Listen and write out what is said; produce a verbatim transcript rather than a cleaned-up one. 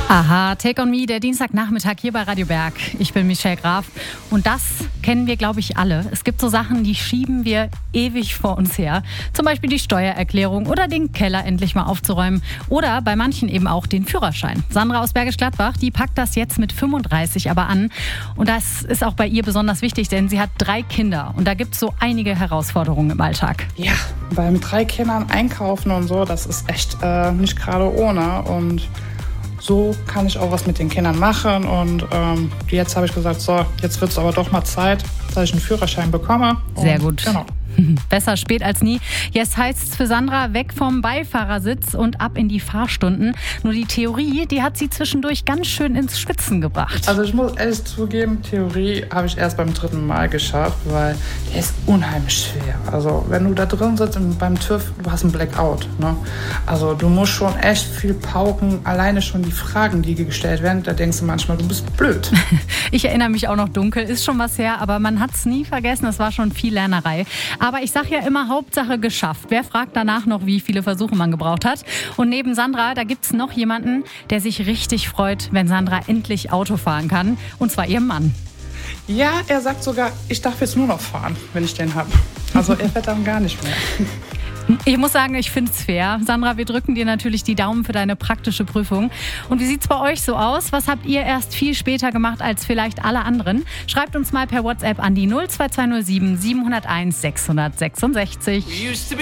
Aha, Take on Me, der Dienstagnachmittag hier bei Radio Berg. Ich bin Michelle Graf und das kennen wir, glaube ich, alle. Es gibt so Sachen, die schieben wir ewig vor uns her. Zum Beispiel die Steuererklärung oder den Keller endlich mal aufzuräumen oder bei manchen eben auch den Führerschein. Sandra aus Bergisch Gladbach, die packt das jetzt mit fünfunddreißig aber an und das ist auch bei ihr besonders wichtig, denn sie hat drei Kinder und da gibt es so einige Herausforderungen im Alltag. Ja, weil mit drei Kindern einkaufen und so, das ist echt äh, nicht gerade ohne und so kann ich auch was mit den Kindern machen und ähm, jetzt habe ich gesagt, so, jetzt wird es aber doch mal Zeit, dass ich einen Führerschein bekomme. Sehr gut. Genau. Besser spät als nie. Jetzt heißt es für Sandra, weg vom Beifahrersitz und ab in die Fahrstunden. Nur die Theorie, die hat sie zwischendurch ganz schön ins Schwitzen gebracht. Also ich muss ehrlich zugeben, Theorie habe ich erst beim dritten Mal geschafft, weil der ist unheimlich schwer. Also wenn du da drin sitzt und beim TÜV, du hast einen Blackout. Ne? Also du musst schon echt viel pauken. Alleine schon die Fragen, die gestellt werden, da denkst du manchmal, du bist blöd. Ich erinnere mich auch noch dunkel, ist schon was her, aber man hat es nie vergessen, es war schon viel Lernerei. Aber ich sage ja immer, Hauptsache geschafft. Wer fragt danach noch, wie viele Versuche man gebraucht hat? Und neben Sandra, da gibt es noch jemanden, der sich richtig freut, wenn Sandra endlich Auto fahren kann. Und zwar ihr Mann. Ja, er sagt sogar, ich darf jetzt nur noch fahren, wenn ich den habe. Also er fährt dann gar nicht mehr. Ich muss sagen, ich finde es fair. Sandra, wir drücken dir natürlich die Daumen für deine praktische Prüfung. Und wie sieht es bei euch so aus? Was habt ihr erst viel später gemacht als vielleicht alle anderen? Schreibt uns mal per WhatsApp an die null zwei zwei null sieben sieben null eins sechs sechs sechs.